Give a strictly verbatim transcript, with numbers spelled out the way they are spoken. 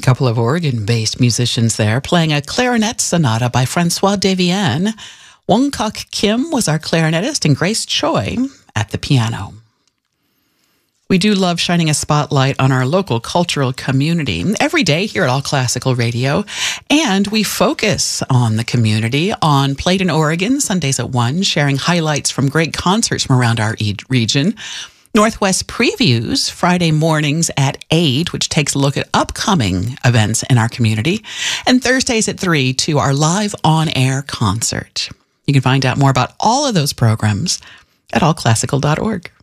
couple of Oregon-based musicians there playing a clarinet sonata by Francois Devienne. Wong Kok Kim was our clarinetist and Grace Choi at the piano. We do love shining a spotlight on our local cultural community every day here at All Classical Radio. And we focus on the community on Played in Oregon, Sundays at one, sharing highlights from great concerts from around our e- region. Northwest Previews, Friday mornings at eight, which takes a look at upcoming events in our community. And Thursdays at three to our live on-air concert. You can find out more about all of those programs at all classical dot org.